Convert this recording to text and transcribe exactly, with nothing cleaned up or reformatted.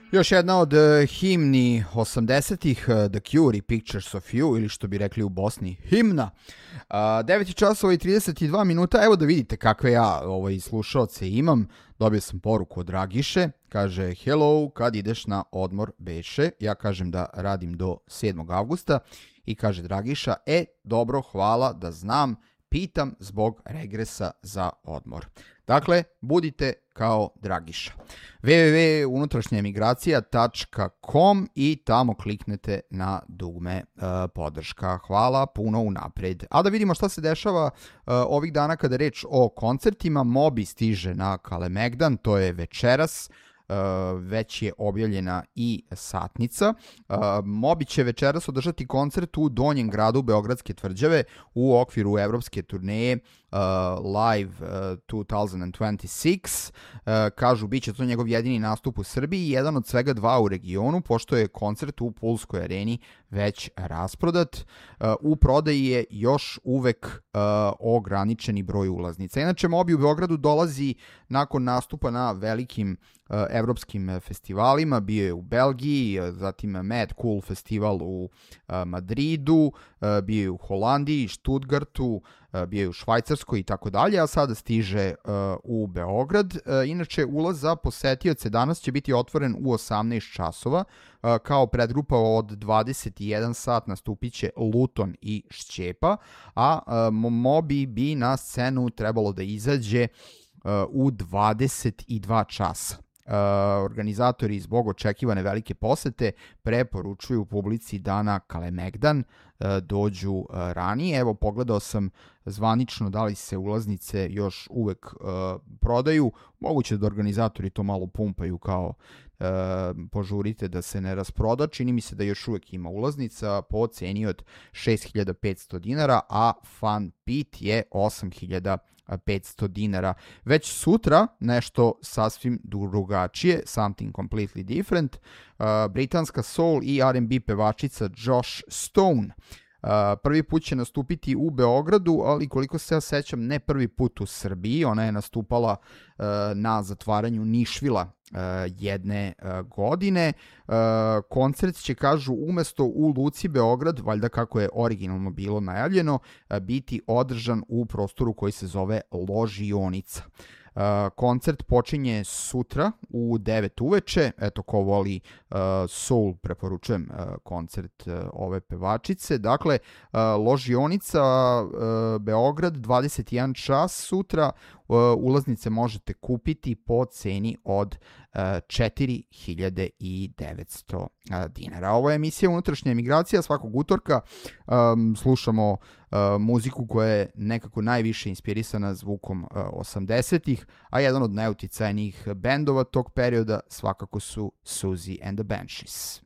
Još jedna od uh, himni osamdesetih, uh, The Cure i Pictures of You, ili što bi rekli u Bosni, himna. Uh, devet časova i trideset dva minuta, evo da vidite kakve ja ovaj, slušalce imam. Dobio sam poruku od Dragiše, kaže hello, kad ideš na odmor beše? Ja kažem da radim do sedmog avgusta i kaže Dragiša, e, dobro, hvala da znam, pitam zbog regresa za odmor. Dakle, budite kao Dragiša. w w w tačka unutrašnja emigracija tačka com i tamo kliknete na dugme uh, podrška. Hvala puno unapred. A da vidimo šta se dešava uh, ovih dana kada je reč o koncertima. Moby stiže na Kalemegdan, to je večeras. Uh, već je objavljena i satnica. Uh, Moby će večeras održati koncert u Donjem gradu Beogradske tvrđave u okviru evropske turneje uh, Live uh, dvanaest dvadeset šest. Uh, kažu, bit će to njegov jedini nastup u Srbiji i jedan od svega dva u regionu, pošto je koncert u Pulskoj areni već rasprodat. Uh, u prodaji je još uvek uh, ograničeni broj ulaznica. Inače, Moby u Beogradu dolazi nakon nastupa na velikim uh, evropskim festivalima, bio je u Belgiji, zatim Mad Cool festival u uh, Madridu, uh, bio je u Holandiji, Stuttgartu, uh, bio je u Švajcarskoj i tako dalje, a sada stiže uh, u Beograd. Uh, inače, ulaz za posetioce danas će biti otvoren u osamnaest časova, uh, kao predgrupa od dvadeset jedan sat nastupit će Luton i Šćepa, a uh, Moby bi na scenu trebalo da izađe uh, u dvadeset dva časa. Uh, organizatori zbog očekivane velike posete preporučuju publici da na Kalemegdan uh, dođu uh, ranije. Evo, pogledao sam zvanično da li se ulaznice još uvek uh, prodaju. Moguće da organizatori to malo pumpaju kao uh, požurite da se ne rasproda. Čini mi se da još uvek ima ulaznica po ceni od šest hiljada petsto dinara, a Fun Pit je osam hiljada petsto dinara. Već sutra nešto sasvim drugačije, something completely different. Uh, britanska soul i R and B pevačica Joss Stone Uh, prvi put će nastupiti u Beogradu, ali koliko se ja sećam, ne prvi put u Srbiji. Ona je nastupala uh, na zatvaranju Nišvila uh, jedne uh, godine. Uh, koncert će, kažu, umesto u Luci Beograd, valjda kako je originalno bilo najavljeno, uh, biti održan u prostoru koji se zove Ložionica. Uh, koncert počinje sutra u devet uveče. Eto, ko voli uh, soul, preporučujem uh, koncert uh, ove pevačice. Dakle, uh, Ložionica, uh, Beograd, dvadeset jedan čas sutra. Uh, ulaznice možete kupiti po ceni od uh, četiri hiljade devetsto uh, dinara. Ovo je emisija Unutrašnja emigracija. Svakog utorka um, slušamo uh, muziku koja je nekako najviše inspirisana zvukom uh, osamdesetih, a jedan od najuticajnijih bendova tog perioda svakako su Susie and the Banshees.